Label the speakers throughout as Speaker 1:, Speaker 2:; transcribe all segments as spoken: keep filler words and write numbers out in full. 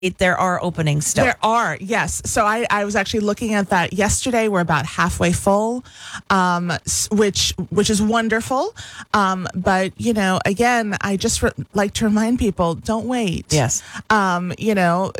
Speaker 1: There are openings still.
Speaker 2: There are, yes. So I, I was actually looking at that yesterday. We're about halfway full, um, which which is wonderful. Um, but, you know, again, I just re- like to remind people, don't wait.
Speaker 1: Yes.
Speaker 2: Um, you know,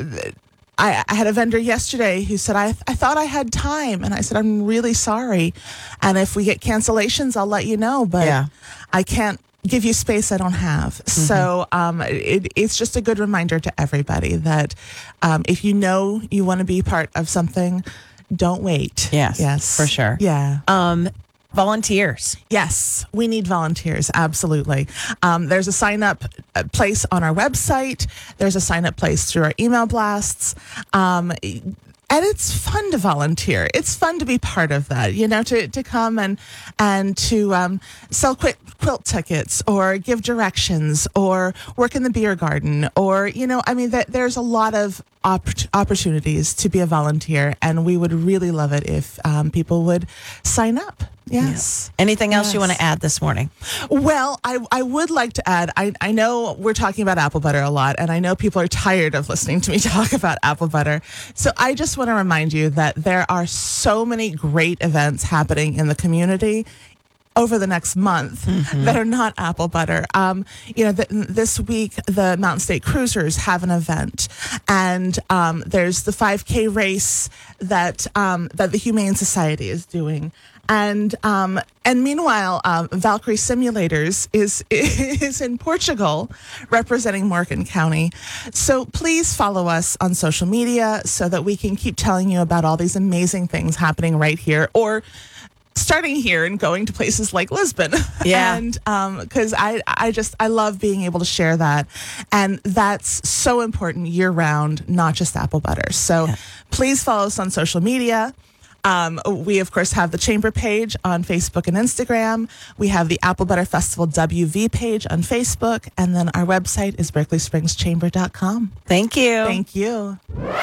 Speaker 2: I, I had a vendor yesterday who said, I, I thought I had time. And I said, I'm really sorry. And if we get cancellations, I'll let you know. But
Speaker 1: yeah.
Speaker 2: I can't give you space I don't have. Mm-hmm. So um, it, it's just a good reminder to everybody that um, if you know you want to be part of something, don't wait.
Speaker 1: Yes,
Speaker 2: yes,
Speaker 1: for sure.
Speaker 2: Yeah.
Speaker 1: Um, volunteers.
Speaker 2: Yes, we need volunteers. Absolutely. Um, there's a sign up place on our website. There's a sign up place through our email blasts. Um, And it's fun to volunteer. It's fun to be part of that, you know, to, to come and and to um, sell quilt, quilt tickets or give directions or work in the beer garden or, you know, I mean, that there's a lot of opp- opportunities to be a volunteer. And we would really love it if um, people would sign up. Yes.
Speaker 1: Yeah. Anything else
Speaker 2: yes.
Speaker 1: you want to add this morning?
Speaker 2: Well, I, I would like to add, I, I know we're talking about apple butter a lot, and I know people are tired of listening to me talk about apple butter. So I just want to remind you that there are so many great events happening in the community over the next month mm-hmm. that are not apple butter. Um, you know, the, this week, the Mountain State Cruisers have an event, and um, there's the five K race that um, that the Humane Society is doing. And um, and meanwhile, um, Valkyrie Simulators is is in Portugal, representing Morgan County. So please follow us on social media so that we can keep telling you about all these amazing things happening right here, or starting here and going to places like Lisbon.
Speaker 1: Yeah.
Speaker 2: And um, because I I just I love being able to share that, and that's so important year round, not just apple butter. So yeah. please follow us on social media. Um, we, of course, have the Chamber page on Facebook and Instagram. We have the Apple Butter Festival W V page on Facebook. And then our website is berkeley springs chamber dot com.
Speaker 1: Thank you.
Speaker 2: Thank you.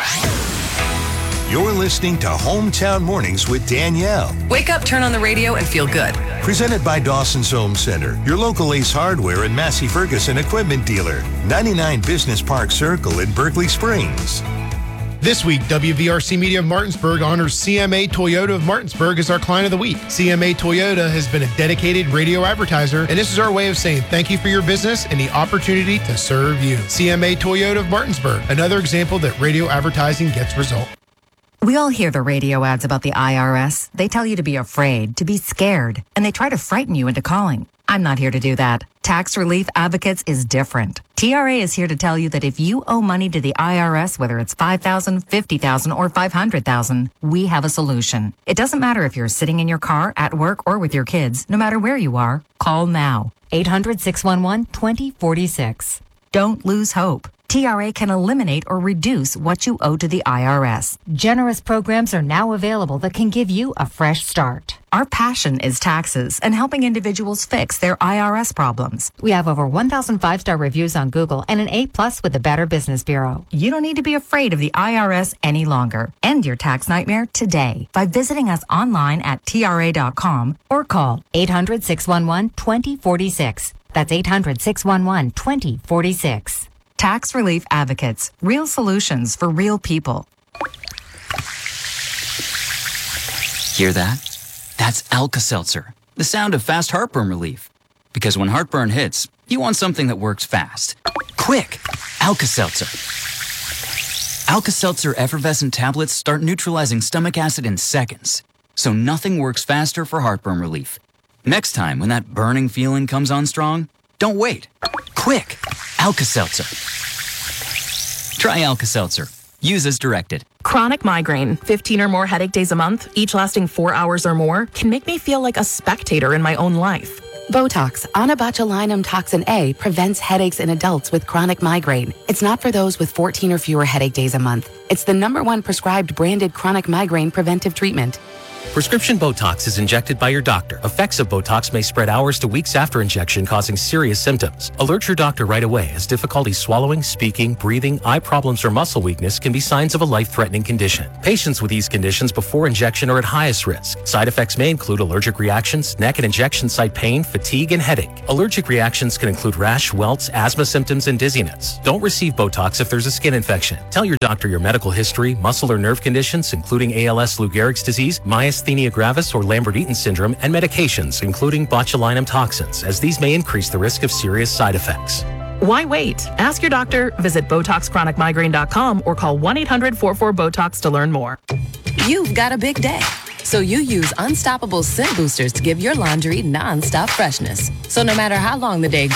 Speaker 3: You're listening to Hometown Mornings with Danielle.
Speaker 4: Wake up, turn on the radio, and feel good.
Speaker 3: Presented by Dawson's Home Center, your local Ace Hardware and Massey Ferguson equipment dealer. ninety-nine Business Park Circle in Berkeley Springs.
Speaker 5: This week, W V R C Media of Martinsburg honors C M A Toyota of Martinsburg as our client of the week. C M A Toyota has been a dedicated radio advertiser, and this is our way of saying thank you for your business and the opportunity to serve you. C M A Toyota of Martinsburg, another example that radio advertising gets results.
Speaker 6: We all hear the radio ads about the I R S. They tell you to be afraid, to be scared, and they try to frighten you into calling. I'm not here to do that. Tax Relief Advocates is different. T R A is here to tell you that if you owe money to the I R S, whether it's five thousand dollars, fifty thousand dollars, or five hundred thousand dollars, we have a solution. It doesn't matter if you're sitting in your car, at work, or with your kids. No matter where you are, call now. eight hundred, six one one, two zero four six. Don't lose hope. T R A can eliminate or reduce what you owe to the I R S. Generous programs are now available that can give you a fresh start. Our passion is taxes and helping individuals fix their I R S problems. We have over one thousand five-star reviews on Google and an A plus with the Better Business Bureau. You don't need to be afraid of the I R S any longer. End your tax nightmare today by visiting us online at T R A dot com or call eight hundred, six one one, two zero four six. That's eight hundred, six one one, two zero four six. Tax Relief Advocates. Real solutions for real people.
Speaker 7: Hear that? That's Alka-Seltzer, the sound of fast heartburn relief. Because when heartburn hits, you want something that works fast. Quick! Alka-Seltzer. Alka-Seltzer effervescent tablets start neutralizing stomach acid in seconds. So nothing works faster for heartburn relief. Next time when that burning feeling comes on strong, don't wait. Quick! Alka-Seltzer. Try Alka-Seltzer. Use as directed.
Speaker 8: Chronic migraine, fifteen or more headache days a month, each lasting four hours or more, can make me feel like a spectator in my own life.
Speaker 9: Botox, onabotulinum toxin A, prevents headaches in adults with chronic migraine. It's not for those with fourteen or fewer headache days a month. It's the number one prescribed branded chronic migraine preventive treatment.
Speaker 10: Prescription Botox is injected by your doctor. Effects of Botox may spread hours to weeks after injection, causing serious symptoms. Alert your doctor right away, as difficulty swallowing, speaking, breathing, eye problems, or muscle weakness can be signs of a life-threatening condition. Patients with these conditions before injection are at highest risk. Side effects may include allergic reactions, neck and injection site pain, fatigue, and headache. Allergic reactions can include rash, welts, asthma symptoms, and dizziness. Don't receive Botox if there's a skin infection. Tell your doctor your medical history, muscle or nerve conditions, including A L S, Lou Gehrig's disease, myasthenia gravis, or Lambert-Eaton syndrome, and medications, including botulinum toxins, as these may increase the risk of serious side effects.
Speaker 8: Why wait? Ask your doctor, visit Botox Chronic Migraine dot com, or call one eight hundred four four BOTOX to learn more.
Speaker 4: You've got a big day, so you use Unstoppable Scent Boosters to give your laundry non-stop freshness. So no matter how long the day goes,